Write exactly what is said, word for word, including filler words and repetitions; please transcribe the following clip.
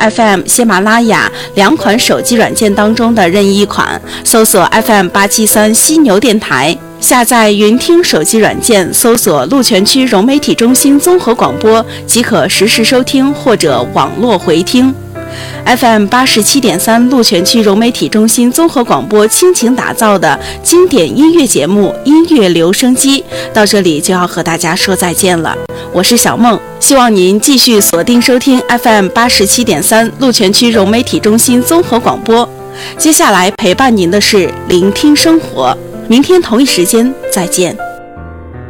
F M、喜马拉雅两款手机软件当中的任意一款，搜索 F M 八七三犀牛电台。下载云听手机软件，搜索鹿泉区融媒体中心综合广播，即可实时收听或者网络回听。F M 八十七点三鹿泉区融媒体中心综合广播倾情打造的经典音乐节目《音乐留声机》，到这里就要和大家说再见了。我是小梦，希望您继续锁定收听 F M 八十七点三鹿泉区融媒体中心综合广播。接下来陪伴您的是聆听生活，明天同一时间再见。